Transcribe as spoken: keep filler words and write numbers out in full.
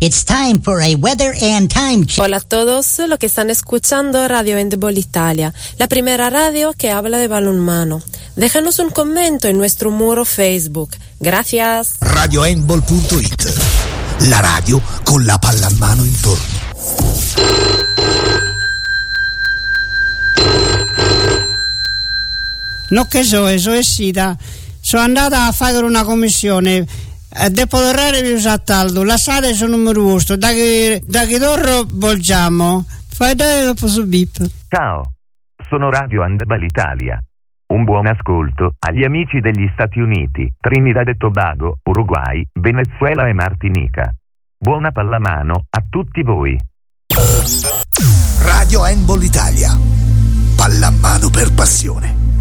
It's time for a weather and time check. Hola a todos los que están escuchando Radio Handball Italia, la primera radio que habla de balonmano. Déjanos un comentario en nuestro muro Facebook. Gracias. radio handball punto it, la radio con la palla in mano intorno. No che so, so è sita. Sono andata a fare una commissione. Dopo l'orario vi usato la sala è sul numero uno. Da che da che d'oro volgiamo. Fai dare dopo su bip. Ciao, sono Radio Handball Italia. Un buon ascolto agli amici degli Stati Uniti, Trinidad e Tobago, Uruguay, Venezuela e Martinica. Buona pallamano a tutti voi. Radio Handball Italia. Pallamano per passione.